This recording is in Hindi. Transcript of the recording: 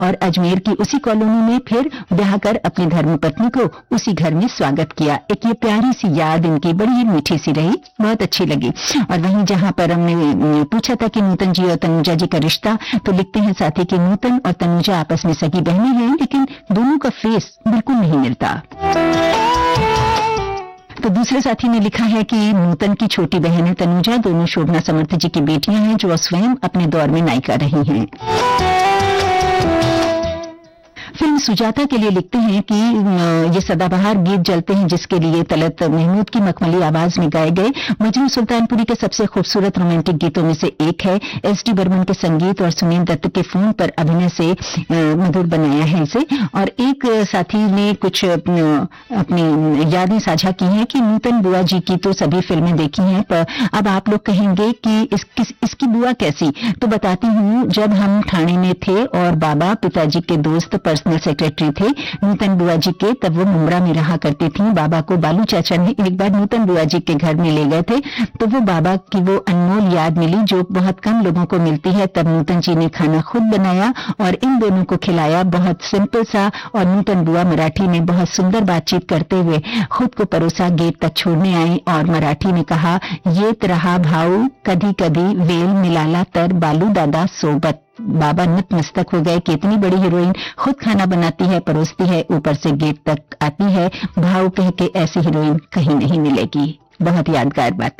और अजमेर की उसी कॉलोनी में फिर ब्याह कर अपनी धर्मपत्नी को उसी घर में स्वागत किया। एक ये प्यारी सी याद इनकी बड़ी ही मीठी सी रही, बहुत अच्छी लगी। और वहीं जहां पर हमने पूछा था कि नूतन जी और तनुजा जी का रिश्ता, तो लिखते हैं साथी कि नूतन और तनुजा आपस में सगी बहनें हैं, लेकिन दोनों का फेस बिल्कुल नहीं मिलता। तो दूसरे साथी ने लिखा है कि नूतन की छोटी बहन है तनुजा, दोनों शोभना समर्थ जी की बेटियां हैं जो स्वयं अपने दौर में नायिका रही हैं। फिल्म सुजाता के लिए लिखते हैं कि ये सदाबहार गीत जलते हैं जिसके लिए तलत महमूद की मखमली आवाज में गाए गए मजनू सुल्तानपुरी के सबसे खूबसूरत रोमांटिक गीतों में से एक है। एस.डी. बर्मन के संगीत और सुनील दत्त के फोन पर अभिनय से मधुर बनाया है इसे। और एक साथी ने कुछ अपनी यादें साझा की हैं कि नूतन बुआ जी की तो सभी फिल्में देखी हैं, पर अब आप लोग कहेंगे कि इसकी बुआ कैसी, तो बताती हूँ। जब हम ठाणे में थे और बाबा पिताजी के दोस्त पर्सनल सेक्रेटरी थे नूतन बुआ जी के, तब वो मुंब्रा में रहा करती थी। बाबा को बालू चाचा ने एक बार नूतन बुआ जी के घर में ले गए थे, तो वो बाबा की वो अनमोल याद मिली जो बहुत कम लोगों को मिलती है। तब नूतन जी ने खाना खुद बनाया और इन दोनों को खिलाया, बहुत सिंपल सा। और नूतन बुआ मराठी में बहुत सुंदर बातचीत करते हुए खुद को परोसा गेट तक छोड़ने आई और मराठी में कहा, येत रहा भाऊ कधी कधी वेल मिलाला तर बालू दादा सोबत। बाबा नतमस्तक हो गए कि इतनी बड़ी हीरोइन खुद खाना बनाती है, परोसती है, ऊपर से गेट तक आती है। भाव कह के ऐसी हीरोइन कहीं नहीं मिलेगी। बहुत यादगार बात।